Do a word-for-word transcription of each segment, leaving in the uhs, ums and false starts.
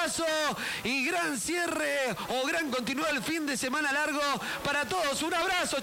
abrazo y gran cierre o gran continuidad del fin de semana largo para todos. Un abrazo,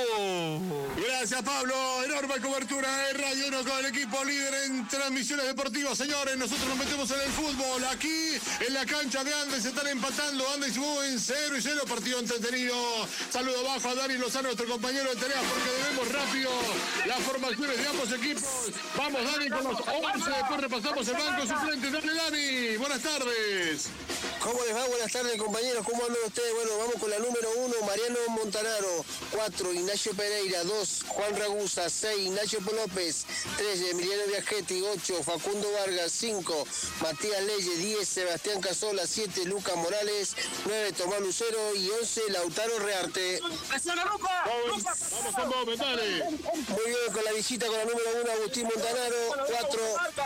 chau. Gracias, Pablo. Enorme cobertura de Radio uno con el equipo líder en transmisiones deportivas. Señores, nosotros nos metemos en el fútbol. Aquí, en la cancha de Andes, se están empatando. Andes y Bowen en cero y cero. Partido entretenido. Saludo bajo a Dani Lozano, nuestro compañero de tareas, porque debemos rápido las formaciones de ambos equipos. Vamos, Dani, con los once. Después repasamos el banco suplente. Dale, Dani. Buenas tardes. ¿Cómo les va? Buenas tardes, compañeros. ¿Cómo andan ustedes? Bueno, vamos con la número uno, Mariano Montanaro. cuatro, Ignacio Pereira. dos, Juan Ragusa. seis, Ignacio López. tres, Emiliano Viajetti. ocho, Facundo Vargas. cinco, Matías Leyes. diez, Sebastián Casola. siete, Lucas Morales. nueve, Tomás Lucero. Y once, Lautaro Rearte. Vamos, vamos con vos, dale. Muy bien, con la visita con la número uno, Agustín Montanaro. cuatro,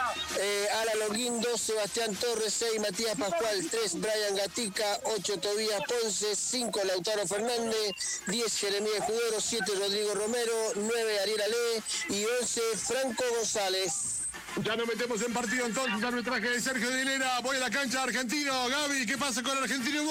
eh, Alan Longuín. dos, Sebastián Torres. seis, Matías Pascual. tres, Brian Gatica. ocho, Tobías Ponce. cinco, Lautaro Fernández. diez, Jeremías Escudero. siete, Rodrigo Romero. nueve, Ariel Ale. Y once, Franco González. Ya nos metemos en partido entonces, arbitraje de Sergio de Hilera. Voy a la cancha argentino. Gaby, ¿qué pasa con Argentino y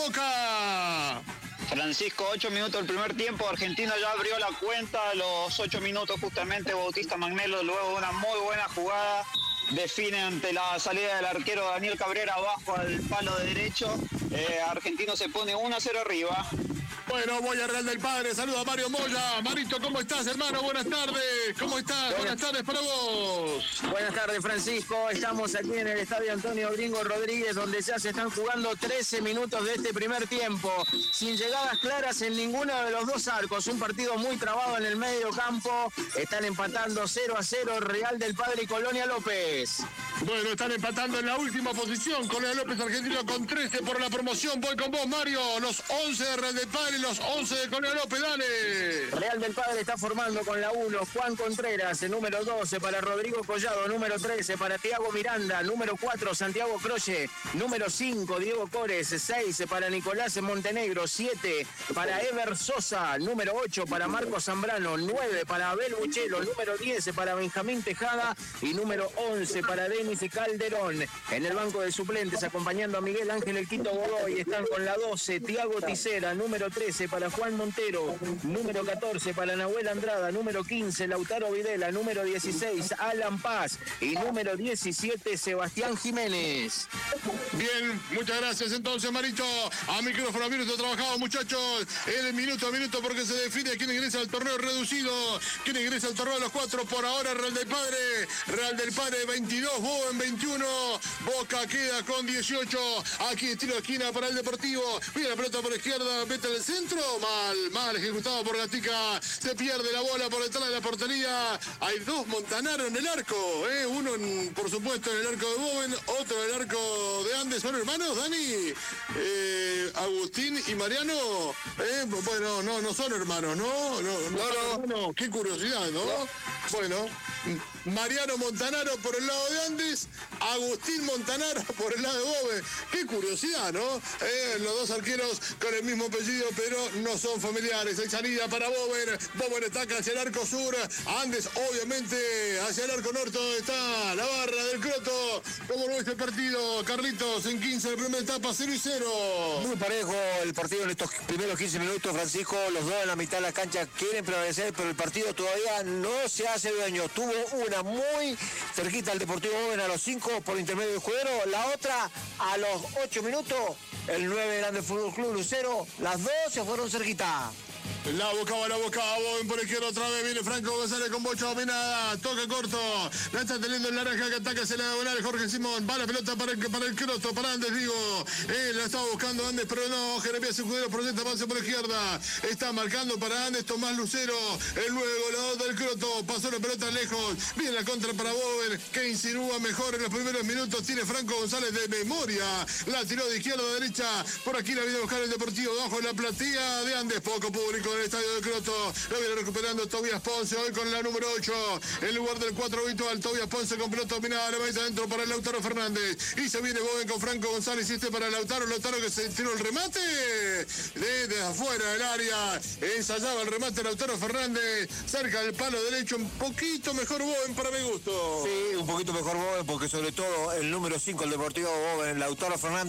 Boca? Francisco, ocho minutos del primer tiempo, Argentina ya abrió la cuenta, a los ocho minutos justamente Bautista Magnello, luego de una muy buena jugada, define ante la salida del arquero Daniel Cabrera abajo al palo de derecho, eh, Argentino se pone uno a cero arriba. Bueno, voy a Real del Padre, saludo a Mario Moya. Marito, ¿cómo estás, hermano? Buenas tardes. ¿Cómo estás? Buenas, Buenas tardes para vos. Buenas tardes, Francisco. Estamos aquí en el estadio Antonio Gringo Rodríguez, donde ya se están jugando trece minutos de este primer tiempo, sin llegadas claras en ninguno de los dos arcos. Un partido muy trabado en el medio campo. Están empatando cero a cero Real del Padre y Colonia López. Bueno, están empatando en la última posición. Colonia López, Argentino con trece por la promoción. Voy con vos, Mario. Los once de Real del Padre y los once de Colonia López. Dale. Real del Padre está formando con la uno Juan Contreras, el número doce para Rodrigo Collado, número trece para Tiago Miranda, número cuatro Santiago Croce, número cinco Diego Cores, seis para Nicolás Montenegro, siete para Ever Sosa, número ocho para Marco Zambrano, nueve para Abel Buchelo, número diez para Benjamín Tejada y número once para Denis Calderón. En el banco de suplentes, acompañando a Miguel Ángel El Quito Godoy, están con la doce Tiago Ticera, número trece para Juan Montero, número catorce para Nahuel Andrada, número quince Lautaro Videla, número dieciséis Alan Paz y número diecisiete Sebastián Jiménez. Bien, muchas gracias entonces, Marito. A micrófono a minuto trabajado, muchachos. El minuto a minuto porque se define quién ingresa al torneo reducido, quién ingresa al torneo de los cuatro. Por ahora Real del Padre, Real del Padre veintidós, Bowen veintiuno, Boca queda con dieciocho. Aquí estilo de esquina para el Deportivo. Mira la pelota por la izquierda, mete al centro. Mal, mal ejecutado por Gatica. Se pierde la bola por detrás de la portería. Hay dos Montanaro en el arco. ¿eh? Uno, en, por supuesto, en el arco de Bowen, otro en el arco de Andes. ¿Son hermanos, Dani? Eh, Agustín y Mariano. ¿eh? Bueno, no, no son hermanos, ¿no? No, no, no, no, no. Qué curiosidad, ¿no? no. Bueno, Mariano Montanaro por el lado de Andes, Agustín Montanaro por el lado de Bowen. Qué curiosidad, ¿no? Eh, los dos arqueros con el mismo apellido, pero no son familiares. Hay salida para Bowen. Bowen ataca hacia el arco sur. Andes, obviamente, hacia el arco norte, donde está la barra del Croto. ¿Cómo lo ves el partido, Carlitos? En quince de la primera etapa, cero y cero. Muy parejo el partido en estos primeros quince minutos, Francisco. Los dos en la mitad de la cancha quieren prevalecer, pero el partido todavía no se hace dueño. Tuvo una muy cerquita al Deportivo Bowen a los cinco por intermedio del jugador. La otra a los ocho minutos, el nueve del Andes Fútbol Club Lucero. Las dos se fueron cerquita. La boca va la boca, Bowen por izquierda otra vez, viene Franco González con bocha dominada, toca corto, la está teniendo el naranja que ataca hacia la diagonal, Jorge Simón, va la pelota para el, para el Croto, para Andes, digo, él la estaba buscando Andes, pero no, Jeremías Escudero proyecta avance por la izquierda, está marcando para Andes, Tomás Lucero, el nuevo goleador del Croto, pasó la pelota lejos, viene la contra para Bowen, que insinúa mejor en los primeros minutos, tiene Franco González de memoria, la tiró de izquierda a derecha, por aquí la viene a buscar el Deportivo, bajo la platea de Andes, poco público en el estadio de Croto, lo viene recuperando Tobías Ponce, hoy con la número ocho, en lugar del cuatro habitual, Tobías Ponce con pelota dominada, le va adentro para Lautaro Fernández, y se viene Bowen con Franco González, y este para Lautaro, Lautaro que se tiró el remate, desde afuera del área, ensayaba el remate Lautaro Fernández, cerca del palo derecho, un poquito mejor Bowen para mi gusto. Sí, un poquito mejor Bowen, porque sobre todo el número cinco, el Deportivo Bowen, Lautaro Fernández,